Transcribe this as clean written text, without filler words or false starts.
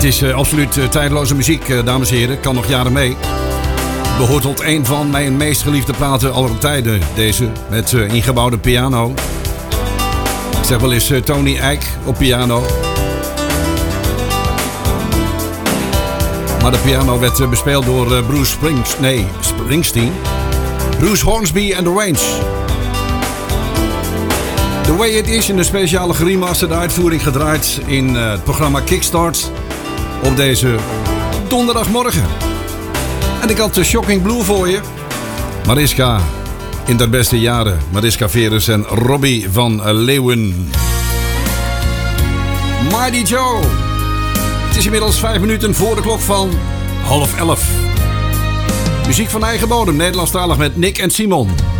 is absoluut tijdloze muziek, dames en heren. Kan nog jaren mee. Behoort tot een van mijn meest geliefde platen aller tijden. Deze, met ingebouwde piano. Ik zeg wel eens Tony Eck op piano. Maar de piano werd bespeeld door Bruce Springsteen. Bruce Hornsby en The Range. The Way It Is in de speciale geremasterde uitvoering gedraaid in het programma Kickstart op deze donderdagmorgen. En ik had de Shocking Blue voor je. Mariska in de beste jaren. Mariska Veres en Robbie van Leeuwen. Mighty Joe. Het is inmiddels 5 minuten voor de klok van 10:30. Muziek van eigen bodem, Nederlandstalig met Nick en Simon.